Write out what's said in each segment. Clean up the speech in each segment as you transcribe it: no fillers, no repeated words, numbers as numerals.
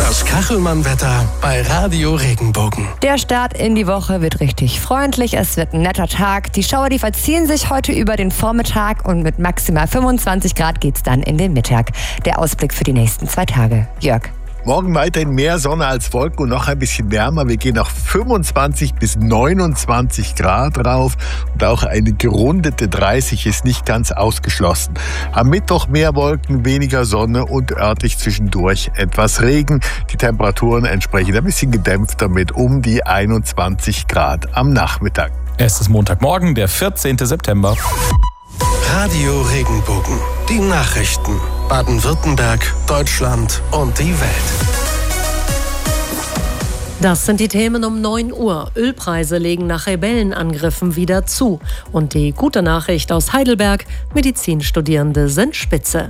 Das Kachelmann-Wetter bei Radio Regenbogen. Der Start in die Woche wird richtig freundlich. Es wird ein netter Tag. Die Schauer, die verziehen sich heute über den Vormittag und mit maximal 25 Grad geht's dann in den Mittag. Der Ausblick für die nächsten 2 Tage. Jörg. Morgen weiterhin mehr Sonne als Wolken und noch ein bisschen wärmer. Wir gehen auf 25 bis 29 Grad rauf und auch eine gerundete 30 ist nicht ganz ausgeschlossen. Am Mittwoch mehr Wolken, weniger Sonne und örtlich zwischendurch etwas Regen. Die Temperaturen entsprechend ein bisschen gedämpfter mit um die 21 Grad am Nachmittag. Es ist Montagmorgen, der 14. September. Radio Regenbogen. Die Nachrichten. Baden-Württemberg, Deutschland und die Welt. Das sind die Themen um 9 Uhr. Ölpreise legen nach Rebellenangriffen wieder zu. Und die gute Nachricht aus Heidelberg: Medizinstudierende sind spitze.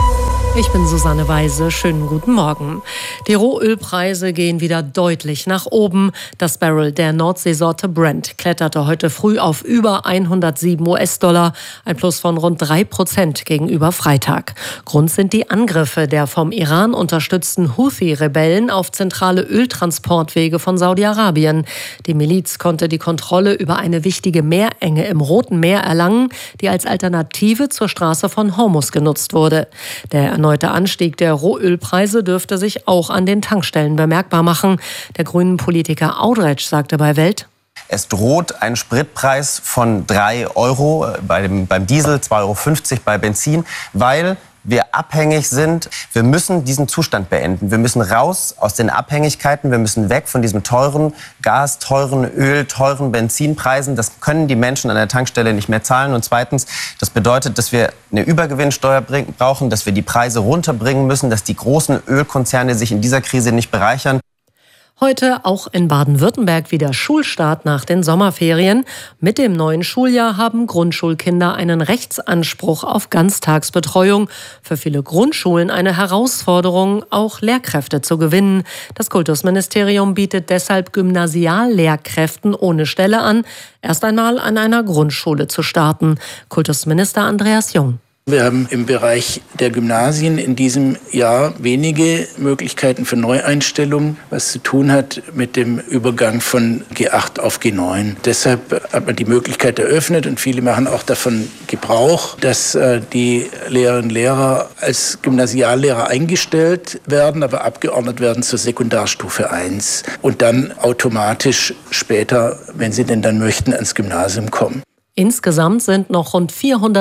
Ich bin Susanne Weise. Schönen guten Morgen. Die Rohölpreise gehen wieder deutlich nach oben. Das Barrel der Nordseesorte Brent kletterte heute früh auf über 107 US-Dollar, ein Plus von rund 3% gegenüber Freitag. Grund sind die Angriffe der vom Iran unterstützten Houthi-Rebellen auf zentrale Öltransportwege von Saudi-Arabien. Die Miliz konnte die Kontrolle über eine wichtige Meerenge im Roten Meer erlangen, die als Alternative zur Straße von Hormuz genutzt wurde. Der erneute Anstieg der Rohölpreise dürfte sich auch an den Tankstellen bemerkbar machen. Der grünen Politiker Audretsch sagte bei Welt: Es droht ein Spritpreis von 3 Euro beim Diesel, 2,50 Euro bei Benzin, weil wir abhängig sind. Wir müssen diesen Zustand beenden. Wir müssen raus aus den Abhängigkeiten. Wir müssen weg von diesem teuren Gas, teuren Öl, teuren Benzinpreisen. Das können die Menschen an der Tankstelle nicht mehr zahlen. Und zweitens, das bedeutet, dass wir eine Übergewinnsteuer brauchen, dass wir die Preise runterbringen müssen, dass die großen Ölkonzerne sich in dieser Krise nicht bereichern. Heute auch in Baden-Württemberg wieder Schulstart nach den Sommerferien. Mit dem neuen Schuljahr haben Grundschulkinder einen Rechtsanspruch auf Ganztagsbetreuung. Für viele Grundschulen eine Herausforderung, auch Lehrkräfte zu gewinnen. Das Kultusministerium bietet deshalb Gymnasiallehrkräften ohne Stelle an, erst einmal an einer Grundschule zu starten. Kultusminister Andreas Jung. Wir haben im Bereich der Gymnasien in diesem Jahr wenige Möglichkeiten für Neueinstellungen, was zu tun hat mit dem Übergang von G8 auf G9. Deshalb hat man die Möglichkeit eröffnet und viele machen auch davon Gebrauch, dass die Lehrerinnen und Lehrer als Gymnasiallehrer eingestellt werden, aber abgeordnet werden zur Sekundarstufe 1 und dann automatisch später, wenn sie denn dann möchten, ans Gymnasium kommen. Insgesamt sind noch rund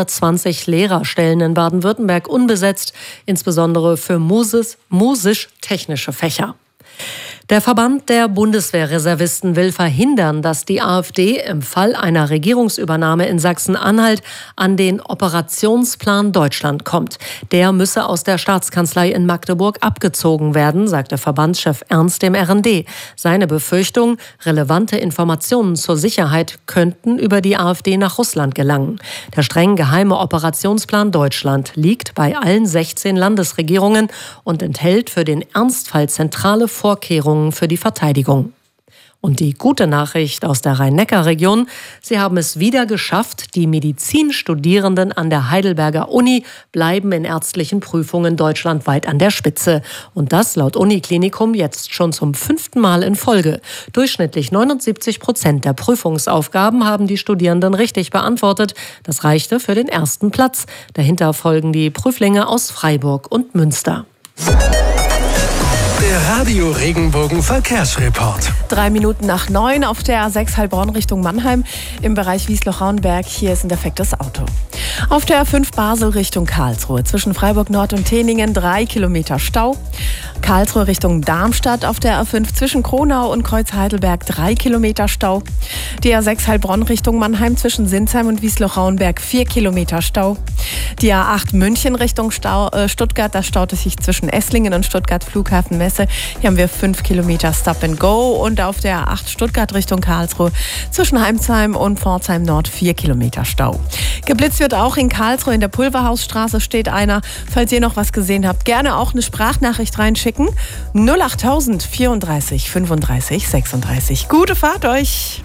420 Lehrerstellen in Baden-Württemberg unbesetzt, insbesondere für musisch-technische Fächer. Der Verband der Bundeswehrreservisten will verhindern, dass die AfD im Fall einer Regierungsübernahme in Sachsen-Anhalt an den Operationsplan Deutschland kommt. Der müsse aus der Staatskanzlei in Magdeburg abgezogen werden, sagte Verbandschef Ernst dem RND. Seine Befürchtung: relevante Informationen zur Sicherheit könnten über die AfD nach Russland gelangen. Der streng geheime Operationsplan Deutschland liegt bei allen 16 Landesregierungen und enthält für den Ernstfall zentrale Vorkehrungen für die Verteidigung. Und die gute Nachricht aus der Rhein-Neckar-Region: Sie haben es wieder geschafft. Die Medizinstudierenden an der Heidelberger Uni bleiben in ärztlichen Prüfungen deutschlandweit an der Spitze. Und das laut Uniklinikum jetzt schon zum 5. Mal in Folge. Durchschnittlich 79% der Prüfungsaufgaben haben die Studierenden richtig beantwortet. Das reichte für den 1. Platz. Dahinter folgen die Prüflinge aus Freiburg und Münster. Der Radio Regenbogen Verkehrsreport. 3 Minuten nach 9 auf der A6 Heilbronn Richtung Mannheim im Bereich Wiesloch-Rauenberg. Hier ist ein defektes Auto. Auf der A5 Basel Richtung Karlsruhe zwischen Freiburg Nord und Teningen 3 Kilometer Stau. Karlsruhe Richtung Darmstadt auf der A5 zwischen Kronau und Kreuz-Heidelberg 3 Kilometer Stau. Die A6 Heilbronn Richtung Mannheim zwischen Sinsheim und Wiesloch-Rauenberg 4 Kilometer Stau. Die A8 München Richtung Stuttgart, da staut es sich zwischen Esslingen und Stuttgart Flughafen Messe. Hier haben wir 5 Kilometer Stop and Go. Und auf der A8 Stuttgart Richtung Karlsruhe zwischen Heimsheim und Pforzheim Nord 4 Kilometer Stau. Geblitzt wird auch in Karlsruhe, in der Pulverhausstraße steht einer. Falls ihr noch was gesehen habt, gerne auch eine Sprachnachricht reinschicken. 08000 34 35 36. Gute Fahrt euch!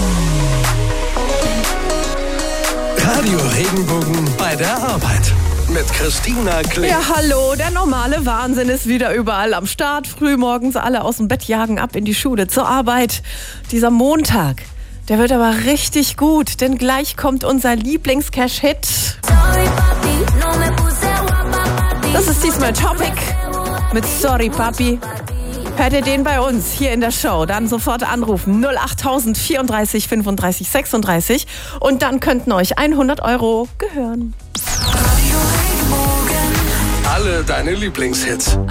Radio Regenbogen bei der Arbeit. mit Christina Kling. Ja, hallo, der normale Wahnsinn ist wieder überall am Start. Frühmorgens alle aus dem Bett jagen ab in die Schule, zur Arbeit. Dieser Montag, der wird aber richtig gut, denn gleich kommt unser Lieblings-Cash-Hit. Das ist diesmal Topic mit Sorry Papi. Hört ihr den bei uns hier in der Show, dann sofort anrufen 08000 34 35 36 und dann könnten euch 100 € gehören. Alle deine Lieblingshits.